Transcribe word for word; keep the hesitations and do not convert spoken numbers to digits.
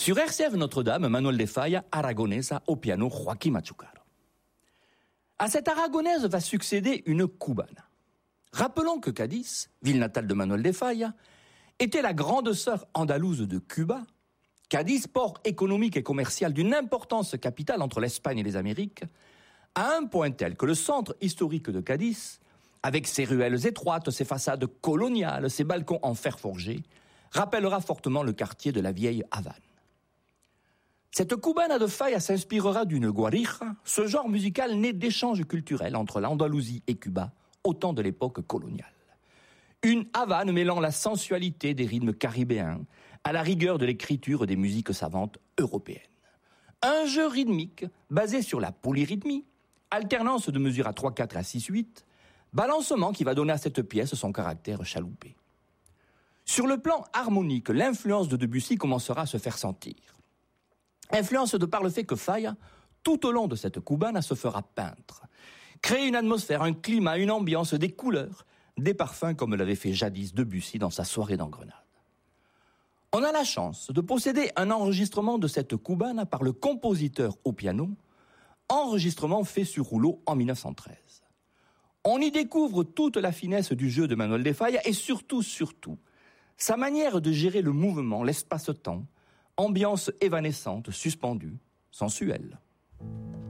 Sur R C F Notre-Dame, Manuel de Falla, Aragonesa au piano Joaquín Machucaro. À cette aragonaise va succéder une cubana. Rappelons que Cadiz, ville natale de Manuel de Falla, était la grande sœur andalouse de Cuba. Cadiz, port économique et commercial d'une importance capitale entre l'Espagne et les Amériques, à un point tel que le centre historique de Cadiz, avec ses ruelles étroites, ses façades coloniales, ses balcons en fer forgé, rappellera fortement le quartier de la vieille Havane. Cette cubana de Falla s'inspirera d'une guarija, ce genre musical né d'échanges culturels entre l'Andalousie et Cuba au temps de l'époque coloniale. Une Havane mêlant la sensualité des rythmes caribéens à la rigueur de l'écriture des musiques savantes européennes. Un jeu rythmique basé sur la polyrythmie, alternance de mesures à trois quatre et à six huit, balancement qui va donner à cette pièce son caractère chaloupé. Sur le plan harmonique, l'influence de Debussy commencera à se faire sentir. Influence de par le fait que Falla, tout au long de cette cubana, se fera peintre. Créer une atmosphère, un climat, une ambiance, des couleurs, des parfums comme l'avait fait jadis Debussy dans sa soirée d'Engrenade. On a la chance de posséder un enregistrement de cette cubana par le compositeur au piano, enregistrement fait sur rouleau en mille neuf cent treize. On y découvre toute la finesse du jeu de Manuel de Falla et surtout, surtout, sa manière de gérer le mouvement, l'espace-temps, ambiance évanescente, suspendue, sensuelle.